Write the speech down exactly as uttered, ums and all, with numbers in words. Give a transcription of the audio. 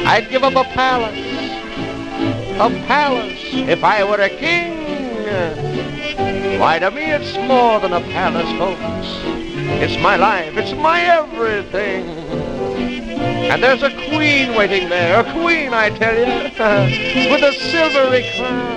I'd give up a palace, a palace, if I were a king. Why, to me it's more than a palace, folks. It's my life, it's my everything. And there's a queen waiting there, a queen, I tell you, with a silvery crown.